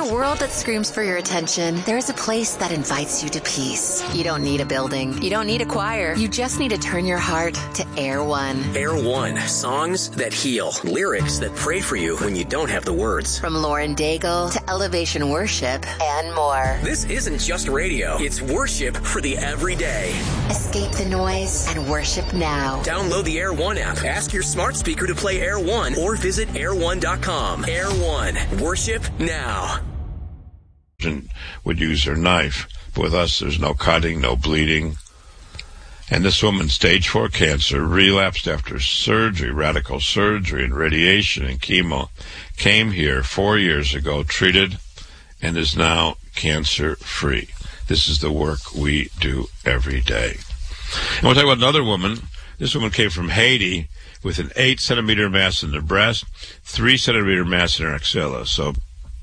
a world that screams for your attention, there is a place that invites you to peace. You don't need a building. You don't need a choir. You just need to turn your heart to Air One. Air One. Songs that heal. Lyrics that pray for you when you don't have the words. From Lauren Daigle to Elevation Worship and more. This isn't just radio. It's worship for the everyday. Escape the noise and worship now. Download the Air One app. Ask your smart speaker to play Air One or visit air1.com. Air One. Worship now. Would use her knife. But with us, there's no cutting, no bleeding. And this woman, stage 4 cancer, relapsed after surgery, radical surgery and radiation and chemo, came here 4 years ago, treated, and is now cancer-free. This is the work we do every day. And we'll talk about another woman. This woman came from Haiti with an 8-centimeter mass in the breast, 3-centimeter mass in her axilla. So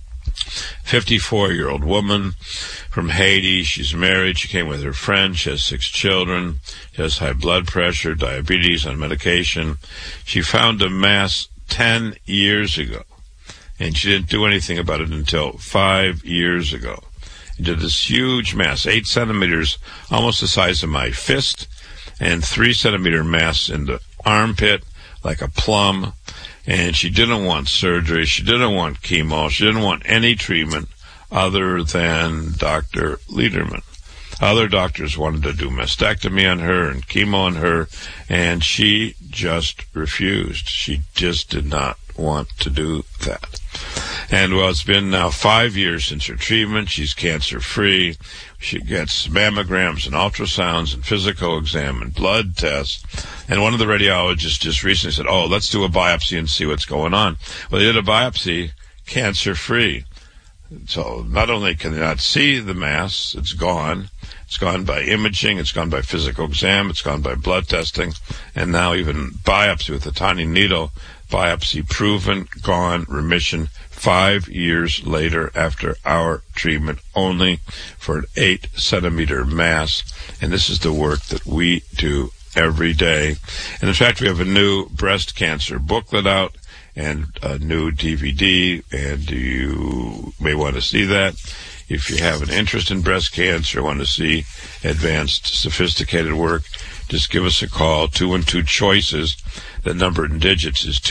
54-year-old woman from Haiti. She's married. She came with her friend. She has 6 children. She has high blood pressure, diabetes, on medication. She found a mass 10 years ago, and she didn't do anything about it until 5 years ago. She did this huge mass, 8 centimeters, almost the size of my fist, and 3-centimeter mass in the armpit, like a plum. And she didn't want surgery. She didn't want chemo. She didn't want any treatment other than Dr. Lederman. Other doctors wanted to do mastectomy on her and chemo on her, and she just refused. She just did not want to do that. And, well, it's been now 5 years since her treatment. She's cancer-free. She gets mammograms and ultrasounds and physical exam and blood tests. And one of the radiologists just recently said, oh, let's do a biopsy and see what's going on. Well, they did a biopsy, cancer-free. So not only can they not see the mass, it's gone. It's gone by imaging, it's gone by physical exam, it's gone by blood testing, and now even biopsy with a tiny needle, biopsy proven, gone, remission 5 years later after our treatment, only for an 8-centimeter mass. And this is the work that we do every day. And in fact, we have a new breast cancer booklet out and a new DVD, and you may want to see that. If you have an interest in breast cancer, want to see advanced, sophisticated work, just give us a call, 212-CHOICES. The number in digits is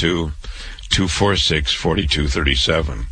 212-246-4237.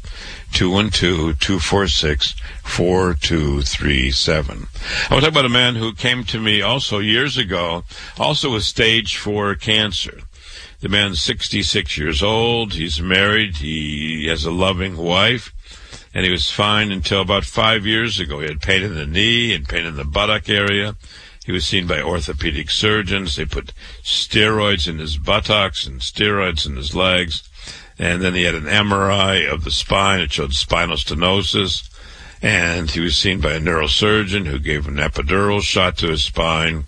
212-246-4237. I want to talk about a man who came to me also years ago, also with stage 4 cancer. The man's 66 years old. He's married. He has a loving wife. And he was fine until about 5 years ago. He had pain in the knee and pain in the buttock area. He was seen by orthopedic surgeons. They put steroids in his buttocks and steroids in his legs. And then he had an MRI of the spine. It showed spinal stenosis. And he was seen by a neurosurgeon who gave an epidural shot to his spine.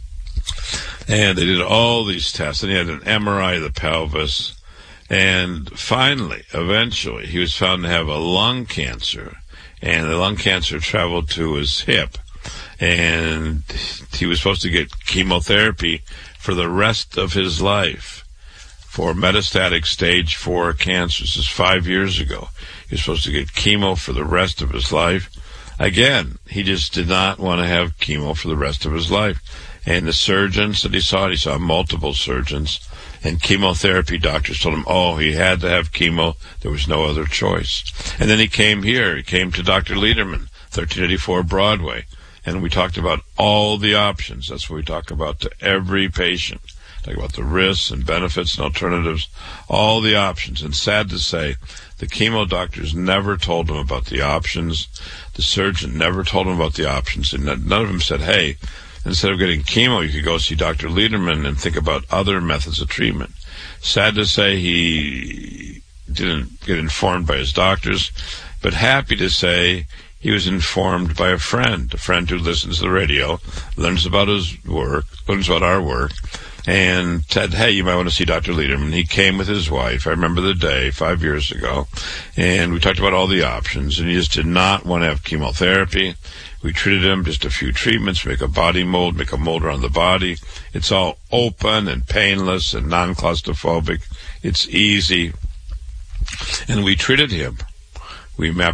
And they did all these tests. And he had an MRI of the pelvis. And finally, eventually, he was found to have a lung cancer, and the lung cancer traveled to his hip, and he was supposed to get chemotherapy for the rest of his life for metastatic stage 4 cancer. This is 5 years ago. He was supposed to get chemo for the rest of his life. Again, he just did not want to have chemo for the rest of his life. And the surgeons that he saw multiple surgeons, and chemotherapy doctors told him, oh, he had to have chemo. There was no other choice. And then he came here. He came to Dr. Lederman, 1384 Broadway. And we talked about all the options. That's what we talk about to every patient. Talk about the risks and benefits and alternatives, all the options. And sad to say, the chemo doctors never told him about the options. The surgeon never told him about the options. And none of them said, hey, instead of getting chemo, you could go see Dr. Lederman and think about other methods of treatment. Sad to say he didn't get informed by his doctors, but happy to say he was informed by a friend who listens to the radio, learns about his work, learns about our work, and said, hey, you might want to see Dr. Lederman. He came with his wife. I remember the day 5 years ago, and we talked about all the options, and he just did not want to have chemotherapy. We treated him, just a few treatments, make a body mold, make a mold around the body. It's all open and painless and non-claustrophobic. It's easy. And we treated him. We mapped